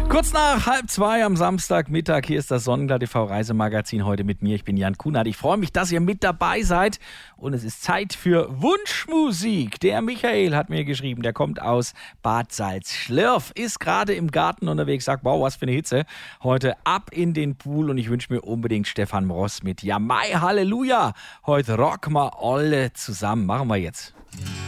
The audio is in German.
Kurz nach 1:30 am Samstagmittag, hier ist das Sonnenblatt TV Reisemagazin, heute mit mir. Ich bin Jan Kunert. Ich freue mich, dass ihr mit dabei seid und es ist Zeit für Wunschmusik. Der Michael hat mir geschrieben, der kommt aus Bad Salzschlirf, ist gerade im Garten unterwegs, sagt, wow, was für eine Hitze. Heute ab in den Pool und ich wünsche mir unbedingt Stefan Mross mit Ja Mai Halleluja. Heute rocken wir alle zusammen. Machen wir jetzt.